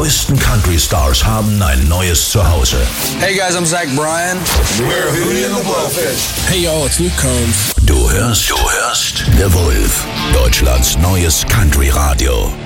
neuesten Country Stars haben ein neues Zuhause. Hey guys, I'm Zach Bryan. We're Hootie and the Blowfish. Hey y'all, it's Luke Combs. Du hörst The Wolf, Deutschlands neues Country Radio.